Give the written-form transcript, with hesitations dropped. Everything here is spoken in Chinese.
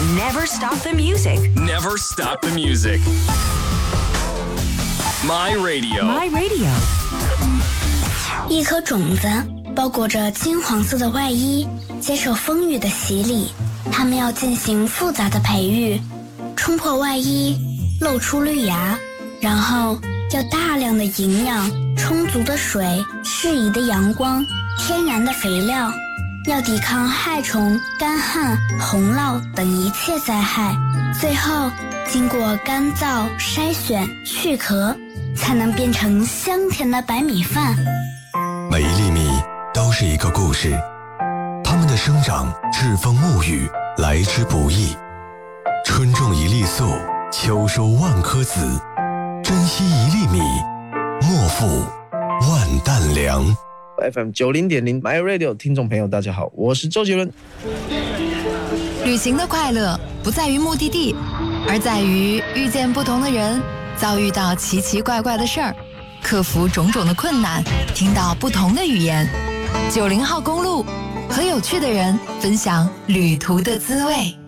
Never stop the music. Never stop the music. My Radio. My Radio. 一颗种子包裹着金黄色的外衣，接受风雨的洗礼。它们要进行复杂的培育，冲破外衣，露出绿芽，然后要大量的营养、充足的水、适宜的阳光、天然的肥料，要抵抗害虫、干旱、洪涝等一切灾害。最后经过干燥、筛选、去壳，才能变成香甜的白米饭。 每一粒米都是一个故事，它们的生长栉风沐雨，来之不易。春种一粒粟，秋收万颗子，珍惜一粒米，莫负万担粮。 FM 90.0 My Radio 听众朋友大家好，我是周杰伦。 旅行的快乐不在于目的地，而在于遇见不同的人，遭遇到奇奇怪怪的事儿，克服种种的困难，听到不同的语言。90号公路，和有趣的人分享旅途的滋味。